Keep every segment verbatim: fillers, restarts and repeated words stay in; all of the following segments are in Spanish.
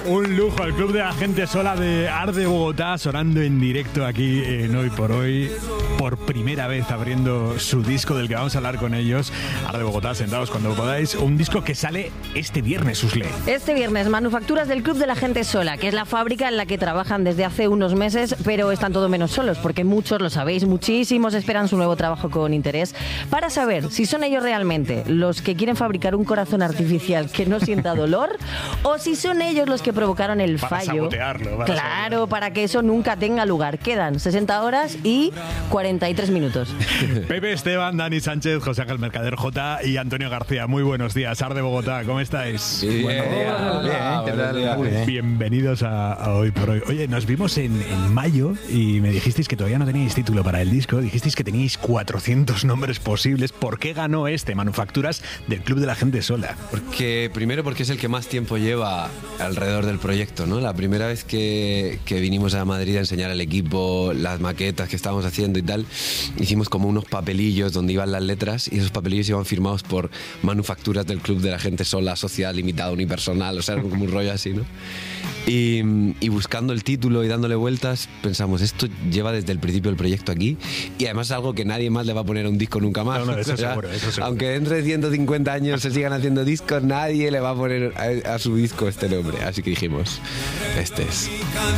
Un lujo, el Club de la Gente Sola de Arde Bogotá, sonando en directo aquí en Hoy por Hoy, por primera vez abriendo su disco del que vamos a hablar con ellos. Arde Bogotá, sentados cuando podáis. Un disco que sale este viernes, Usle. Este viernes, Manufacturas del Club de la Gente Sola, que es la fábrica en la que trabajan desde hace unos meses, pero están todo menos solos, porque muchos, lo sabéis, muchísimos esperan su nuevo trabajo con interés, para saber si son ellos realmente los que quieren fabricar un corazón artificial que no sienta dolor, o si son ellos los que provocaron el para fallo. Sabotearlo, para claro, sabotearlo. para que eso nunca tenga lugar. Quedan sesenta horas y cuarenta y tres minutos. Pepe Esteban, Dani Sánchez, José Ángel Mercader J y Antonio García. Muy buenos días, Arde Bogotá, ¿cómo estáis? Sí, buenos días. Bien, ¿qué tal? Muy bien. Bienvenidos a, a Hoy por Hoy. Oye, nos vimos en, en mayo y me dijisteis que todavía no teníais título para el disco. Dijisteis que teníais cuatrocientos nombres posibles. ¿Por qué ganó este, Manufacturas del Club de la Gente Sola? Porque, primero porque es el que más tiempo lleva alrededor del proyecto, ¿no? La primera vez que, que vinimos a Madrid a enseñar al equipo las maquetas que estábamos haciendo y tal, hicimos como unos papelillos donde iban las letras y esos papelillos iban firmados por Manufacturas del Club de la Gente Sola, Sociedad Limitada, Unipersonal, o sea, era como un rollo así, ¿no? Y, y buscando el título y dándole vueltas, pensamos, esto lleva desde el principio del proyecto aquí y además es algo que nadie más le va a poner a un disco nunca más. No, no, eso O sea, seguro, eso seguro. Aunque dentro de ciento cincuenta años se sigan haciendo discos, nadie le va a poner a, a su disco este nombre. Así que dijimos, este es.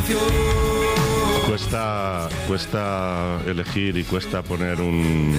Cuesta, cuesta elegir y cuesta poner un,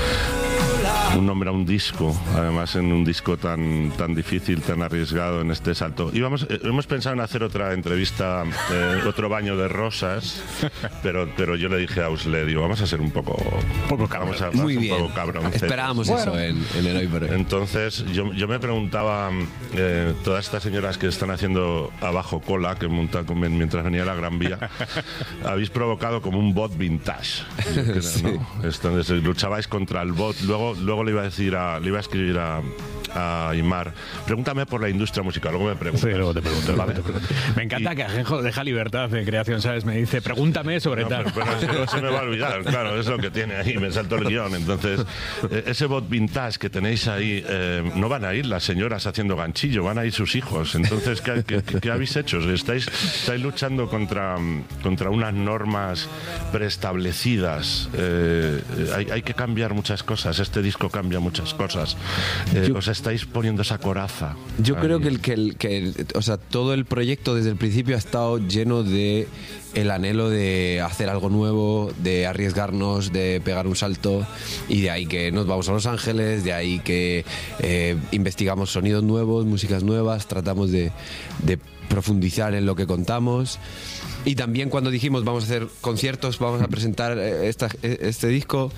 un nombre a un disco, además en un disco tan, tan difícil, tan arriesgado en este salto. Y vamos, eh, hemos pensado en hacer otra entrevista, eh, otro baño de rosas, pero, pero yo le dije a Usle, digo, vamos a ser un poco, poco cabrón. vamos a, vamos Muy un bien. poco cabrón. Esperábamos Bueno. eso en, en el Hoy por Hoy. Entonces yo, yo me preguntaba, eh, todas estas señoras que están haciendo abajo cola, que montan con- mientras venía la Gran Vía, habéis provocado como un bot vintage, yo creo, Sí. ¿no? Entonces luchabais contra el bot. Luego, luego le iba a decir, a, le iba a escribir a, a Aimar, pregúntame por la industria musical, luego me preguntas. Sí, luego te pregunto. Vale. luego te pregunto. Me encanta Y- que Ajenjo deja libertad de creación, ¿sabes? Me dice, pregúntame sobre No, tal. pero, pero se, se me va a olvidar, claro, es lo que tiene ahí, me salto el guión. Entonces, eh, ese bot vintage que tenéis ahí, eh, no van a ir las señoras haciendo ganchillo, van a ir sus hijos. Entonces, ¿qué, qué, qué- qué habéis hecho? ¿Estáis, estáis luchando contra, contra unas normas preestablecidas? Eh, hay, hay que cambiar muchas cosas, este disco cambia muchas cosas. Eh, Yo- os estáis poniendo esa coraza. Yo ahí. creo que el, que el que el- o sea, todo el proyecto desde el principio ha estado lleno de el anhelo de hacer algo nuevo, de arriesgarnos, de pegar un salto, y de ahí que nos vamos a Los Ángeles, de ahí que eh, investigamos sonidos nuevos, músicas nuevas, tratamos de, de profundizar en lo que contamos. Y también cuando dijimos vamos a hacer conciertos, vamos a presentar eh, esta- eh, este disco,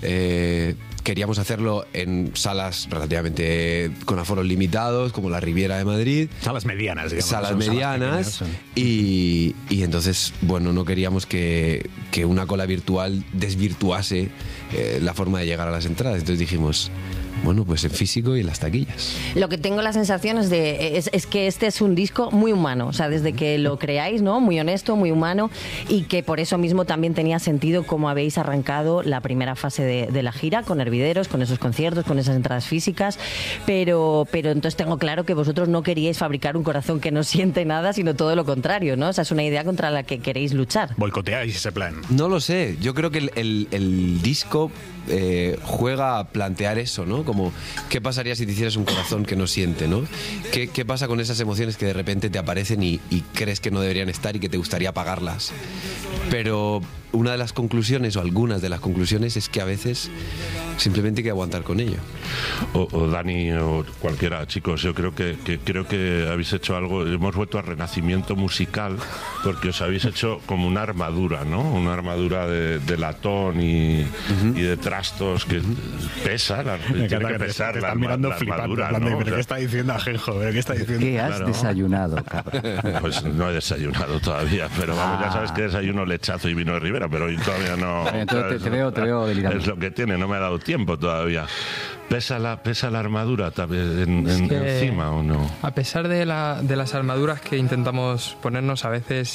eh, queríamos hacerlo en salas relativamente con aforos limitados, como la Riviera de Madrid, Salas medianas, digamos. salas son medianas, pequeñas, son- y, y entonces, bueno, no queríamos que, que una cola virtual desvirtuase eh, la forma de llegar a las entradas. Entonces dijimos, bueno, pues en físico y en las taquillas. Lo que tengo la sensación es, de, es, es que este es un disco muy humano, o sea, desde que lo creáis, ¿no? Muy honesto, muy humano, y que por eso mismo también tenía sentido cómo habéis arrancado la primera fase de, de la gira, con Hervideros, con esos conciertos, con esas entradas físicas, pero, pero entonces tengo claro que vosotros no queríais fabricar un corazón que no siente nada, sino todo lo contrario, ¿no? O sea, es una idea contra la que queréis luchar. Boicoteáis ese plan. No lo sé, yo creo que el, el- el disco eh, juega a plantear eso, ¿no? Como, ¿qué pasaría si te hicieras un corazón que no siente, ¿no? ¿Qué, qué pasa con esas emociones que de repente te aparecen y, y crees que no deberían estar y que te gustaría apagarlas? Pero una de las conclusiones, o algunas de las conclusiones, es que a veces simplemente hay que aguantar con ello. O, o Dani o cualquiera, chicos, yo creo que, que creo que habéis hecho algo, hemos vuelto al renacimiento musical, porque os habéis hecho como una armadura, ¿no? Una armadura de, de latón y, y de trastos que pesa, la, Me tiene encanta que que te, pesar te la, están arma- mirando la flipando. armadura, en plan de, ¿no? O ¿pero sea, qué está diciendo Ajenjo? ¿Pero qué está diciendo? ¿Qué has Claro. desayunado, cabrón? Pues no he desayunado todavía, pero vamos, ya Ah. sabes que desayuno lechazo y vino de Rivera, pero hoy todavía no. Entonces te- te veo- te veo delirando. Es lo que tiene, no me ha dado tiempo todavía. ¿Pesa la, pesa la armadura también en- en- que- encima o no? A pesar de, la, de las armaduras que intentamos ponernos, a veces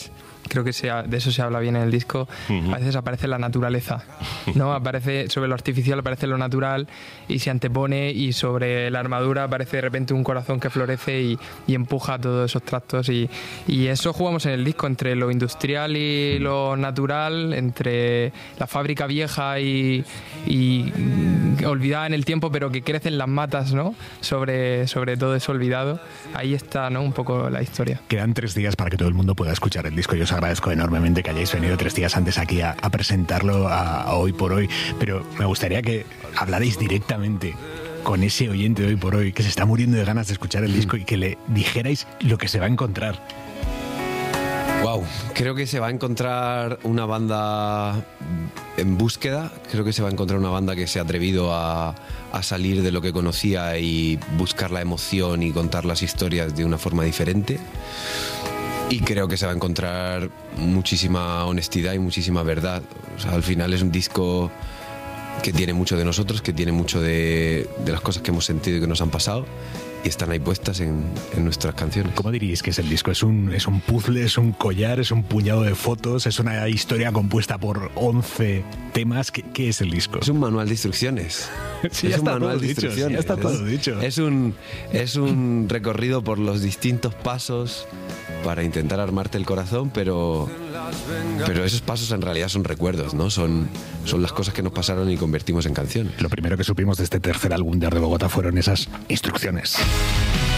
creo que se ha- de eso se habla bien en el disco, a veces aparece la naturaleza, ¿no? Aparece sobre lo artificial, aparece lo natural y se antepone, y sobre la armadura aparece de repente un corazón que florece y, y empuja todos esos tractos, y, y eso jugamos en el disco, entre lo industrial y lo natural, entre la fábrica vieja y, y mm, olvidada en el tiempo, pero que crecen las matas, ¿no? Sobre, sobre todo eso olvidado. Ahí está, ¿no? Un poco la historia. Quedan tres días para que todo el mundo pueda escuchar el disco. Yo os agradezco enormemente que hayáis venido tres días antes aquí a, a presentarlo a, a Hoy por Hoy, pero me gustaría que hablarais directamente con ese oyente de Hoy por Hoy que se está muriendo de ganas de escuchar el disco y que le dijerais lo que se va a encontrar. Wow, creo que se va a encontrar una banda en búsqueda, creo que se va a encontrar una banda que se ha atrevido a, a salir de lo que conocía y buscar la emoción y contar las historias de una forma diferente. Y creo que se va a encontrar muchísima honestidad y muchísima verdad. O sea, al final es un disco que tiene mucho de nosotros, que tiene mucho de, de las cosas que hemos sentido y que nos han pasado, y están ahí puestas en, en nuestras canciones. ¿Cómo diríais que es el disco? ¿Es un, ¿Es un puzzle, es un collar, es un puñado de fotos, es una historia compuesta por once temas? ¿Qué, qué es el disco? Es un manual de instrucciones. Sí, es ya un está manual todo de dicho, sí, instrucciones. ya está todo Es- dicho. Es un, es un recorrido por los distintos pasos para intentar armarte el corazón, pero, pero esos pasos en realidad son recuerdos, ¿no? Son, son las cosas que nos pasaron y convertimos en canciones. Lo primero que supimos de este tercer álbum de Arde Bogotá fueron esas instrucciones.